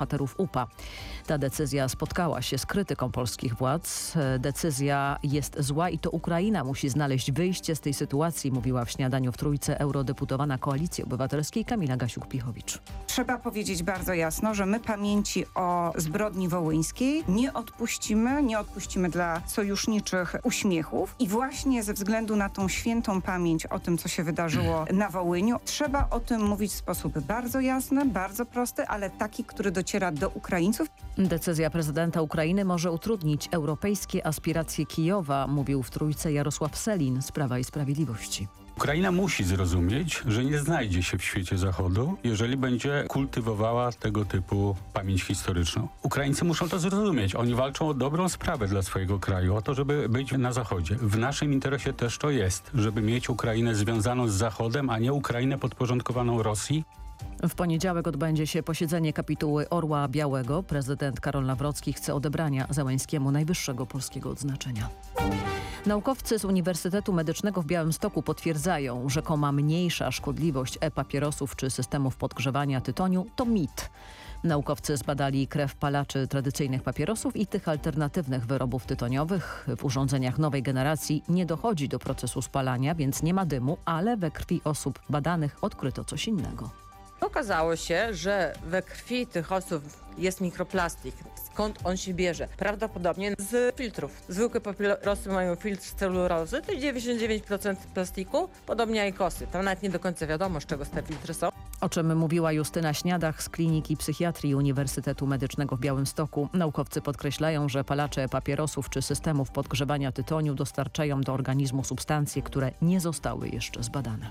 bohaterów UPA. Ta decyzja spotkała się z krytyką polskich władz. Decyzja jest zła i to Ukraina musi znaleźć wyjście z tej sytuacji, mówiła w Śniadaniu w Trójce eurodeputowana Koalicji Obywatelskiej Kamila Gasiuk-Pihowicz. Trzeba powiedzieć bardzo jasno, że my pamięci o zbrodni wołyńskiej nie odpuścimy dla sojuszniczych uśmiechów i właśnie ze względu na tą świętą pamięć o tym, co się wydarzyło na Wołyniu, trzeba o tym mówić w sposób bardzo jasny, bardzo prosty, ale taki, który dociera do Ukraińców. Decyzja prezydenta Ukrainy może utrudnić europejskie aspiracje Kijowa, mówił w Trójce Jarosław Sellin z Prawa i Sprawiedliwości. Ukraina musi zrozumieć, że nie znajdzie się w świecie Zachodu, jeżeli będzie kultywowała tego typu pamięć historyczną. Ukraińcy muszą to zrozumieć. Oni walczą o dobrą sprawę dla swojego kraju, o to, żeby być na Zachodzie. W naszym interesie też to jest, żeby mieć Ukrainę związaną z Zachodem, a nie Ukrainę podporządkowaną Rosji. W poniedziałek odbędzie się posiedzenie kapituły Orła Białego. Prezydent Karol Nawrocki chce odebrania Zełańskiemu najwyższego polskiego odznaczenia. Naukowcy z Uniwersytetu Medycznego w Białymstoku potwierdzają, że rzekoma mniejsza szkodliwość e-papierosów czy systemów podgrzewania tytoniu to mit. Naukowcy zbadali krew palaczy tradycyjnych papierosów i tych alternatywnych wyrobów tytoniowych. W urządzeniach nowej generacji nie dochodzi do procesu spalania, więc nie ma dymu, ale we krwi osób badanych odkryto coś innego. Okazało się, że we krwi tych osób jest mikroplastik. Skąd on się bierze? Prawdopodobnie z filtrów. Zwykłe papierosy mają filtr z celulozy, to 99% plastiku, podobnie jak kosy. Tam nawet nie do końca wiadomo, z czego te filtry są. O czym mówiła Justyna Śniadach z Kliniki Psychiatrii Uniwersytetu Medycznego w Białymstoku. Naukowcy podkreślają, że palacze papierosów czy systemów podgrzewania tytoniu dostarczają do organizmu substancje, które nie zostały jeszcze zbadane.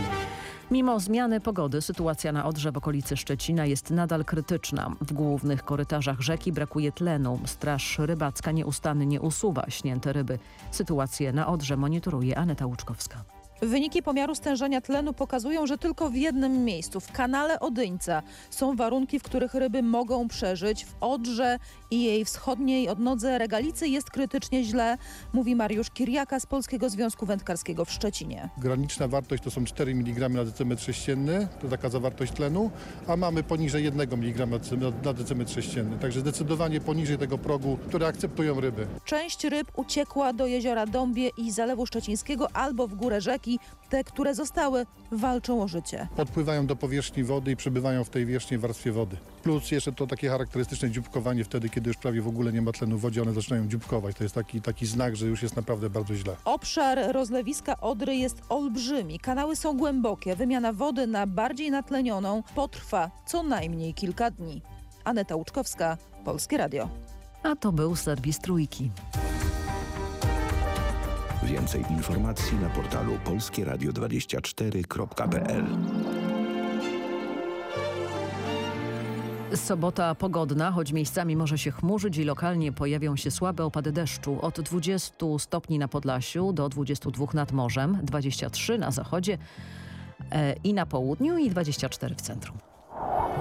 Mimo zmiany pogody sytuacja na Odrze w okolicy Szczecina jest nadal krytyczna. W głównych korytarzach rzeki brakuje tlenu. Straż rybacka nieustannie usuwa śnięte ryby. Sytuację na Odrze monitoruje Aneta Łuczkowska. Wyniki pomiaru stężenia tlenu pokazują, że tylko w jednym miejscu, w kanale Odyńca, są warunki, w których ryby mogą przeżyć. W Odrze i jej wschodniej odnodze Regalicy jest krytycznie źle, mówi Mariusz Kiriaka z Polskiego Związku Wędkarskiego w Szczecinie. Graniczna wartość to są 4 mg na decymetr sześcienny, to taka zawartość tlenu, a mamy poniżej 1 mg na decymetr sześcienny. Także zdecydowanie poniżej tego progu, które akceptują ryby. Część ryb uciekła do jeziora Dąbie i Zalewu Szczecińskiego albo w górę rzeki. Te, które zostały, walczą o życie. Podpływają do powierzchni wody i przebywają w tej wierzchniej warstwie wody. Plus jeszcze to takie charakterystyczne dzióbkowanie wtedy, kiedy już prawie w ogóle nie ma tlenu w wodzie, one zaczynają dzióbkować. To jest taki znak, że już jest naprawdę bardzo źle. Obszar rozlewiska Odry jest olbrzymi. Kanały są głębokie. Wymiana wody na bardziej natlenioną potrwa co najmniej kilka dni. Aneta Łuczkowska, Polskie Radio. A to był serwis Trójki. Więcej informacji na portalu polskieradio24.pl. Sobota pogodna, choć miejscami może się chmurzyć i lokalnie pojawią się słabe opady deszczu. Od 20 stopni na Podlasiu do 22 nad morzem, 23 na zachodzie i na południu i 24 w centrum.